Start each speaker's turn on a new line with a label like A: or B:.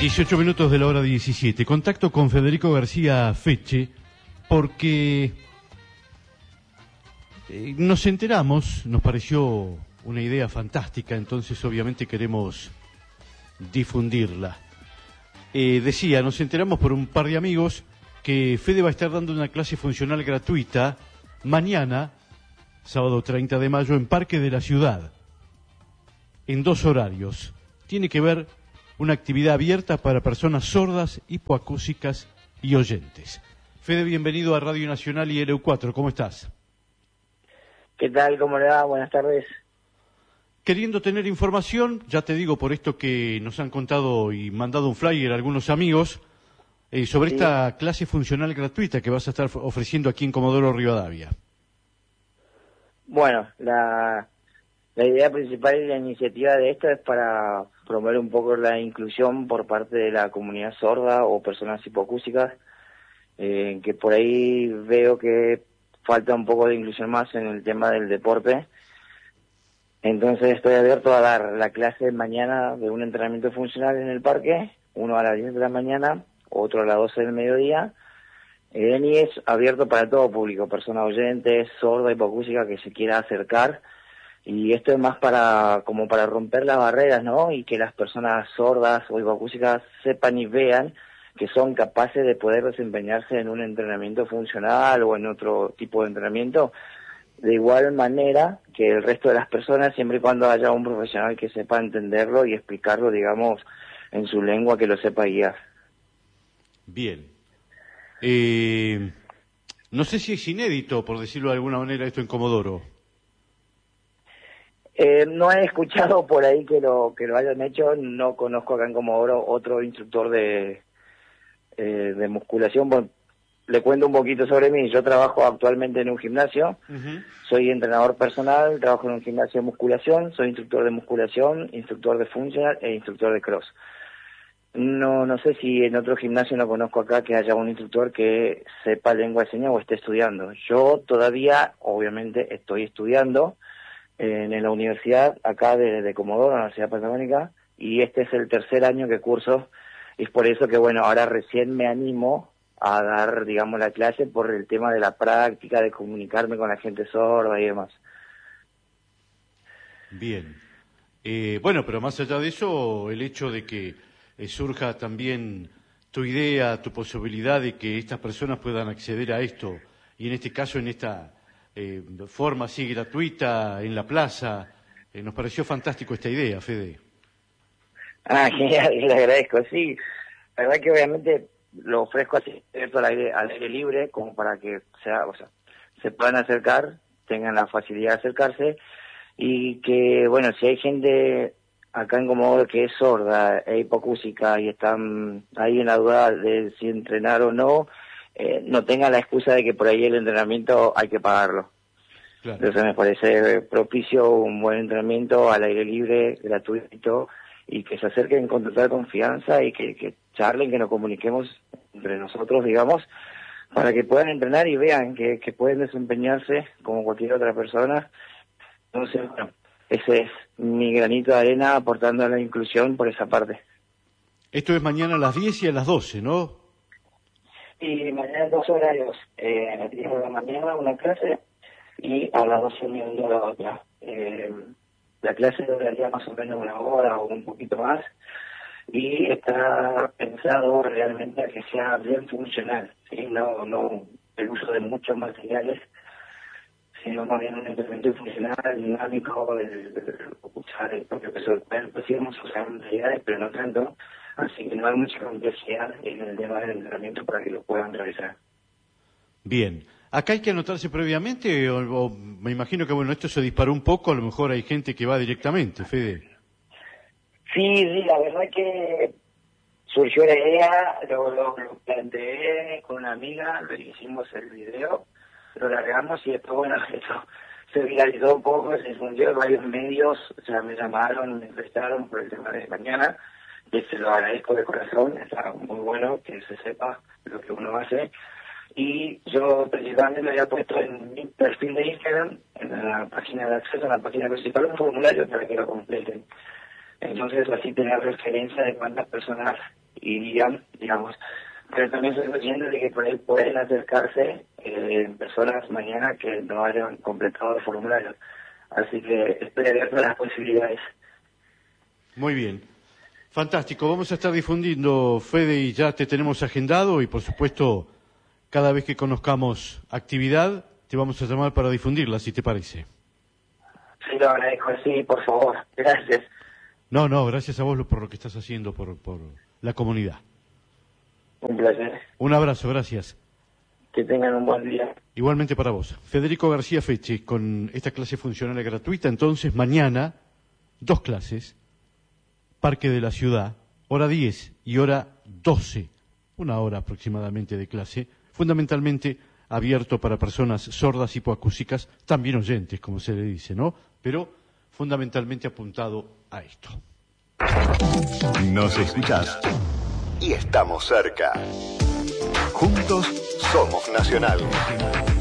A: 18 minutos de la hora 17. Contacto con Federico García Feche porque nos enteramos, nos pareció una idea fantástica, entonces obviamente queremos difundirla. Nos enteramos por un par de amigos que Fede va a estar dando una clase funcional gratuita mañana, sábado 30 de mayo, en Parque de la Ciudad, en 2 horarios. Tiene que ver una actividad abierta para personas sordas, hipoacúsicas y oyentes. Fede, bienvenido a Radio Nacional y LU4, ¿cómo estás?
B: ¿Qué tal? ¿Cómo le va? Buenas tardes.
A: Queriendo tener información, ya te digo por esto que nos han contado y mandado un flyer a algunos amigos, sobre esta clase funcional gratuita que vas a estar ofreciendo aquí en Comodoro Rivadavia.
B: Bueno, la idea principal y la iniciativa de esto es para promover un poco la inclusión por parte de la comunidad sorda o personas hipoacúsicas, que por ahí veo que falta un poco de inclusión más en el tema del deporte. Entonces estoy abierto a dar la clase mañana de un entrenamiento funcional en el parque, uno a las 10 de la mañana, otro a las 12 del mediodía, y es abierto para todo público, personas oyentes, sorda, hipoacústica que se quiera acercar. Y esto es más como para romper las barreras, ¿no? Y que las personas sordas o hipoacúsicas sepan y vean que son capaces de poder desempeñarse en un entrenamiento funcional o en otro tipo de entrenamiento, de igual manera que el resto de las personas, siempre y cuando haya un profesional que sepa entenderlo y explicarlo, digamos, en su lengua, que lo sepa guiar.
A: Bien. No sé si es inédito, por decirlo de alguna manera, esto en Comodoro.
B: No he escuchado por ahí que lo hayan hecho. No conozco acá en Comodoro otro instructor de musculación. Bueno, le cuento un poquito sobre mí. Yo trabajo actualmente en un gimnasio. Soy entrenador personal, trabajo en un gimnasio de musculación, soy instructor de musculación, instructor de funcional e instructor de cross. No sé si en otro gimnasio, no conozco acá que haya un instructor que sepa lengua de señas o esté estudiando. Yo todavía, obviamente, estoy estudiando en la universidad acá de Comodoro, la Universidad Patagónica, y este es el 3er año que curso, y es por eso que, bueno, ahora recién me animo a dar, digamos, la clase por el tema de la práctica, de comunicarme con la gente sorda y demás.
A: Bien. Bueno, pero más allá de eso, el hecho de que surja también tu idea, tu posibilidad de que estas personas puedan acceder a esto, y en este caso, en esta forma así gratuita, en la plaza, nos pareció fantástico esta idea, Fede.
B: Genial, le agradezco, sí. La verdad que obviamente lo ofrezco así, abierto al aire libre, como para que se puedan acercar, tengan la facilidad de acercarse, y que, bueno, si hay gente acá en Comodoro que es sorda e hipoacúsica y están ahí en la duda de si entrenar o no, no tengan la excusa de que por ahí el entrenamiento hay que pagarlo. Claro. Entonces me parece propicio un buen entrenamiento al aire libre, gratuito, y que se acerquen con total confianza y que charlen, que nos comuniquemos entre nosotros, digamos, para que puedan entrenar y vean que pueden desempeñarse como cualquier otra persona. Entonces, bueno, ese es mi granito de arena aportando a la inclusión por esa parte.
A: Esto es mañana a las 10 y a las 12, ¿no?
B: Y mañana 2 horarios, a las 10 de la mañana una clase y a las 12 del mediodía la otra. La clase duraría más o menos 1 hora o un poquito más, y está pensado realmente a que sea bien funcional, ¿sí? No el uso de muchos materiales, sino más bien un entrenamiento funcional, dinámico, usar el propio peso del cuerpo, sí vamos a usar materiales, pero no tanto, así que no hay mucha complejidad en el tema del entrenamiento para que lo puedan realizar.
A: Bien. ¿Acá hay que anotarse previamente o me imagino que, bueno, esto se disparó un poco, a lo mejor hay gente que va directamente, Fede?
B: Sí, la verdad que surgió la idea, lo planteé con una amiga, lo hicimos el video, lo largamos y después, bueno, eso se viralizó un poco, se difundió en varios medios, o sea, me llamaron, me prestaron por el tema de mañana, y se lo agradezco de corazón, está muy bueno que se sepa lo que uno hace. Y yo principalmente me había puesto en mi perfil de Instagram, en la página de acceso, en la página principal, un formulario para que lo completen. Entonces así tener referencia de cuántas personas irían, digamos. Pero también soy consciente de que por ahí pueden acercarse personas mañana que no hayan completado el formulario. Así que estoy abierto a las posibilidades.
A: Muy bien. Fantástico. Vamos a estar difundiendo, Fede, y ya te tenemos agendado y, por supuesto, cada vez que conozcamos actividad, te vamos a llamar para difundirla, si te parece.
B: Sí, lo agradezco, sí, por favor. Gracias.
A: No, gracias a vos por lo que estás haciendo por la comunidad.
B: Un placer.
A: Un abrazo, gracias.
B: Que tengan un buen día.
A: Igualmente para vos. Federico García Feche, con esta clase funcional gratuita. Entonces, mañana, 2 clases. Parque de la Ciudad, hora 10 y hora 12. 1 hora aproximadamente de clase. Fundamentalmente abierto para personas sordas, hipoacúsicas, también oyentes, como se le dice, ¿no? Pero fundamentalmente apuntado a esto.
C: Nos escuchás y estamos cerca. Juntos somos Nacional.